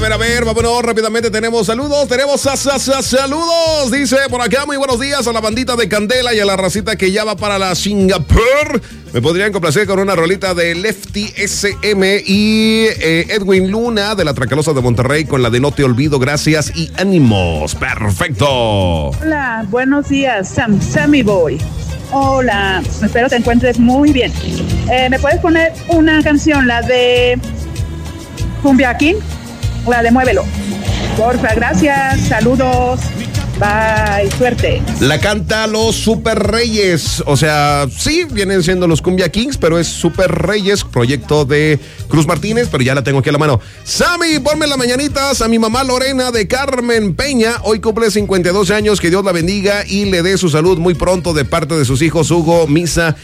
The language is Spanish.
A ver, vámonos rápidamente, tenemos saludos, saludos, dice por acá, muy buenos días a la bandita de Candela y a la racita que ya va para la Singapur. Me podrían complacer con una rolita de Lefty SM y Edwin Luna de la Tracalosa de Monterrey con la de No Te Olvido, gracias y ánimos. Perfecto. Hola, buenos días, Sammy Boy. Hola, espero te encuentres muy bien. ¿Me puedes poner una canción, la de Cumbia King? La de Muévelo. Porfa, gracias, saludos, bye, suerte. La canta los Super Reyes, o sea, sí, vienen siendo los Cumbia Kings, pero es Super Reyes, proyecto de Cruz Martínez, pero ya la tengo aquí a la mano. Sammy, ponme las mañanitas a mi mamá Lorena de Carmen Peña, hoy cumple 52 años, que Dios la bendiga y le dé su salud muy pronto de parte de sus hijos Hugo, Misa